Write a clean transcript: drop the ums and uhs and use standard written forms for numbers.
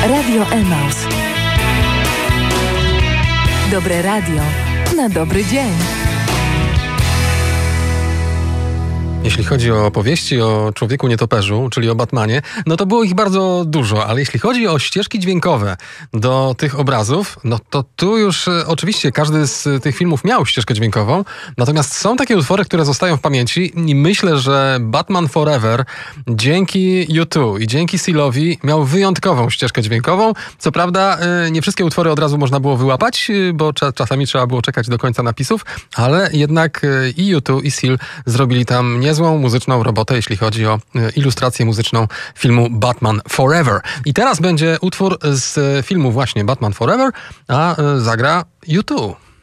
Radio Emaus. Dobre radio na dobry dzień. Jeśli chodzi o opowieści o Człowieku Nietoperzu, czyli o Batmanie, no to było ich bardzo dużo, ale jeśli chodzi o ścieżki dźwiękowe do tych obrazów, no to tu już oczywiście każdy z tych filmów miał ścieżkę dźwiękową, natomiast są takie utwory, które zostają w pamięci i myślę, że Batman Forever dzięki U2 i dzięki Sealowi miał wyjątkową ścieżkę dźwiękową. Co prawda nie wszystkie utwory od razu można było wyłapać, bo czasami trzeba było czekać do końca napisów, ale jednak i U2 i Seal zrobili tam niezłą muzyczną robotę, jeśli chodzi o ilustrację muzyczną filmu Batman Forever. I teraz będzie utwór z filmu właśnie Batman Forever, a zagra U2.